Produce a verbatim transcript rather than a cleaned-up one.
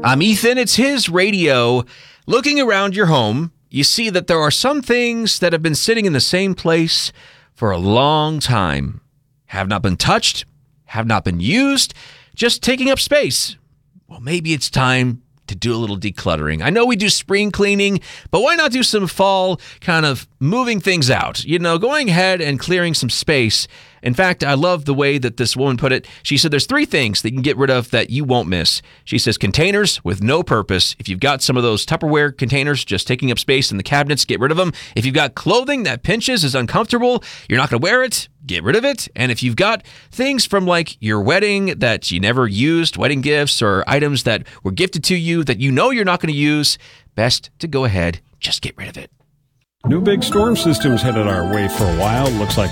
I'm Ethan. It's his radio. Looking around your home, you see that there are some things that have been sitting in the same place for a long time. Have not been touched, have not been used, just taking up space. Well, maybe it's time to do a little decluttering. I know we do spring cleaning, but why not do some fall kind of moving things out? You know, going ahead and clearing some space. In fact, I love the way that this woman put it. She said there's three things that you can get rid of that you won't miss. She says containers with no purpose. If you've got some of those Tupperware containers just taking up space in the cabinets, get rid of them. If you've got clothing that pinches, is uncomfortable, you're not going to wear it, get rid of it. And if you've got things from like your wedding that you never used, wedding gifts or items that were gifted to you that you know you're not going to use, best to go ahead, just get rid of it. New big storm system's headed our way for a while. Looks like